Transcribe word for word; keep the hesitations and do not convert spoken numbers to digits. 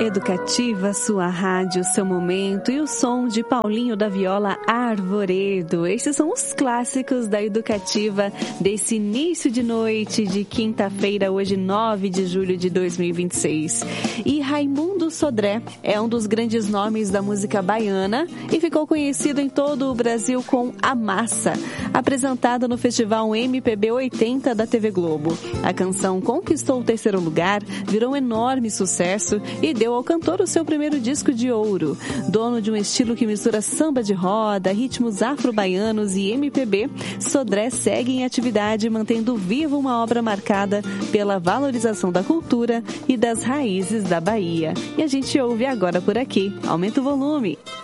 Educativa, sua rádio, seu momento e o som de Paulinho da Viola Arvoredo. Esses são os clássicos da Educativa desse início de noite de quinta-feira, hoje nove de julho de dois mil e vinte e seis. E Raimundo Sodré é um dos grandes nomes da música baiana e ficou conhecido em todo o Brasil com A Massa, apresentado no Festival M P B oitenta da T V Globo. A canção conquistou o terceiro lugar, virou um enorme sucesso e deu ao cantor o seu primeiro disco de ouro. Dono de um estilo que mistura samba de roda, ritmos afro-baianos e M P B, Sodré segue em atividade, mantendo viva uma obra marcada pela valorização da cultura e das raízes da Bahia. E a gente ouve agora por aqui. Aumenta o volume.